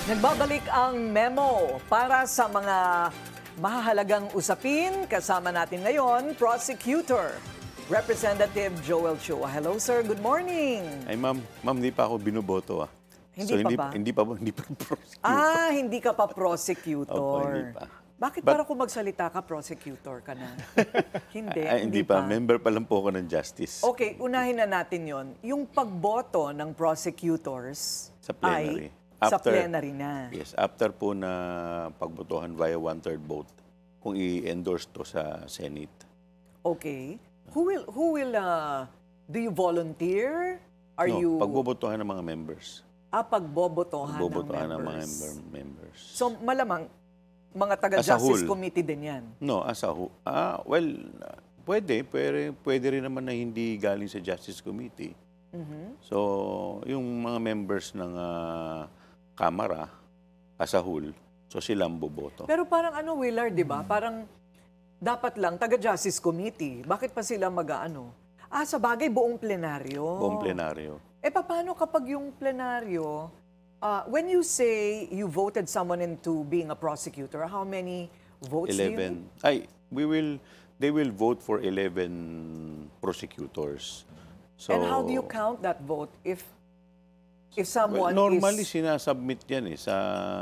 Nagbabalik ang memo para sa mga mahahalagang usapin. Kasama natin ngayon, Prosecutor, Representative Joel Chua. Hello, sir. Good morning. Ay, ma'am, hindi pa ako binoboto. Hindi pa ba? Hindi pa prosecutor. Hindi ka pa prosecutor. Opo, hindi pa. Bakit para kung magsalita ka, prosecutor ka na? Hindi pa. Member pa lang po ako ng Justice. Okay, unahin na natin yon. Yung pagboto ng prosecutors Sa plenary. sa plenary na. Yes, after po na pagbotohan via one-third vote, kung i-endorse to sa Senate. Okay. Who will do you volunteer? Pagbobotohan ng mga members. Pagbobotohan Pagbobotohan ng ng mga members. members. So malamang mga taga-justice committee din yan. No, well, pwede rin naman na hindi galing sa Justice Committee. So, yung mga members ng Kamara, as a whole, so silang boboto. Pero parang Willard, di ba? Parang dapat lang taga-justice committee. Bakit pa sila mag-ano? Sa bagay, buong plenaryo. Buong plenaryo. Paano kapag yung plenaryo, when you say you voted someone into being a prosecutor, how many votes do you need? 11. They will vote for 11 prosecutors. So, And how do you count that vote if someone normally, is... sinasubmit yan sa...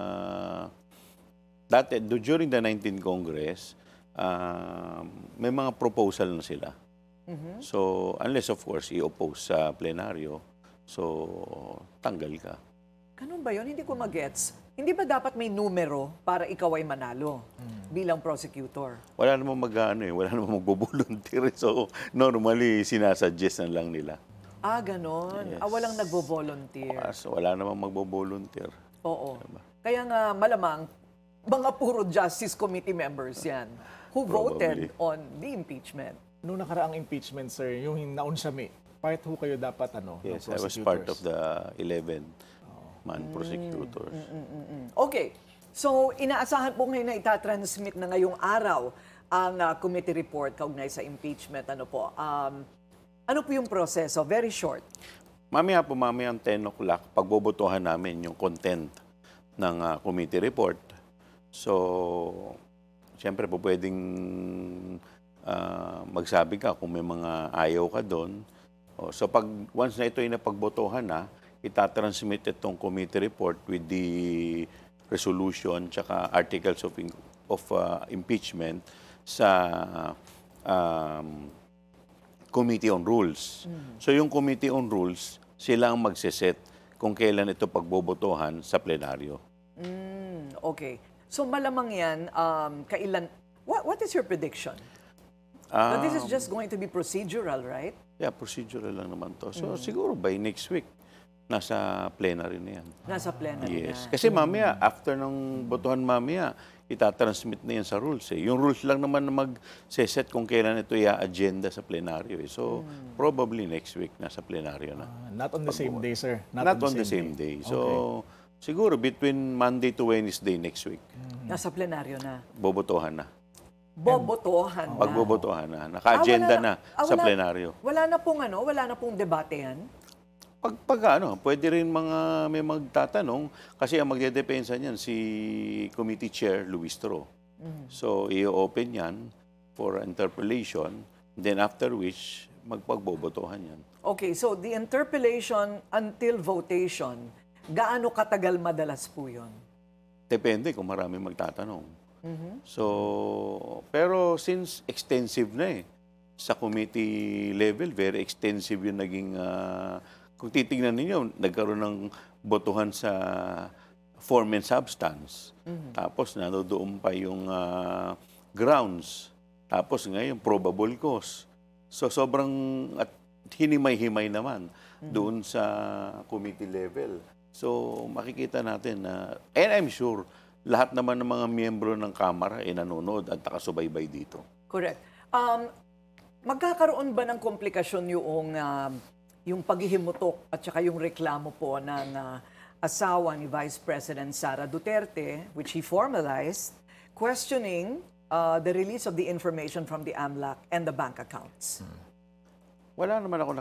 During the 19th Congress, may mga proposal na sila. So, unless of course, i-oppose sa plenaryo, so, tanggal ka. Ganun ba yun? Hindi ko magets. Hindi ba dapat may numero para ikaw ay manalo bilang prosecutor? Wala namang wala namang magbo-volunteer. So, normally, sinasuggest na lang nila. Ganon. Yes. Walang nagvo-volunteer. So, wala namang magbo-volunteer. Oo. Kaya nga malamang, mga puro Justice Committee members yan who voted on the impeachment. Noong nakaraang impeachment, sir, yung naon sa May, part ho kayo dapat Yes, ng I was part of the 11-man prosecutors. Okay. So, inaasahan po ngayon na itatransmit na ngayong araw ang committee report kaugnay sa impeachment. Ano po yung proseso? Very short. Mamaya 10 o'clock, pagbobotohan namin yung content ng committee report. So, siyempre po pwedeng magsabi ka kung may mga ayaw ka doon. So, once na ito ay napagbotohan na, itatransmit itong committee report with the resolution tsaka articles of impeachment sa Committee on Rules. So yung Committee on Rules, sila ang magseset kung kailan ito pagbobotohan sa plenaryo. Okay. So malamang yan, kailan... What is your prediction? This is just going to be procedural, right? Yeah, procedural lang naman to. So siguro by next week, nasa plenary na yan. Nasa plenary Yes. na. Kasi mamaya, after ng botohan mamaya, itatransmit na yan sa rules. Yung rules lang naman na mag-set kung kailan ito i-agenda sa plenaryo. So, probably next week nasa plenaryo na. Not on the same day, sir. Not on the same day. So, siguro between Monday to Wednesday next week, Nasa plenaryo na. bobotohan na. Bobotohan na. Pagbobotohan na. Naka-agenda na sa plenaryo. Wala na pong debate yan? Pwede rin may magtatanong kasi ang magdedepensa niyan si Committee Chair Luis Tro. So, i-open yan for interpellation, then after which, magpagbobotohan yan. Okay, so the interpellation until votation, gaano katagal madalas po yun? Depende kung marami magtatanong. So, pero since extensive na sa committee level, very extensive yung naging... kung titignan ninyo, nagkaroon ng botohan sa form and substance. Tapos nandoon pa yung grounds. Tapos ngayon, probable cause. So sobrang at hinimay-himay naman doon sa committee level. So makikita natin na, and I'm sure, lahat naman ng mga miyembro ng Kamara ay nanonood at nakasubaybay dito. Correct. Magkakaroon ba ng komplikasyon yung paghihimutok at saka yung reklamo po ng asawa ni Vice President Sara Duterte, which he formalized, questioning the release of the information from the AMLAC and the bank accounts? Wala naman ako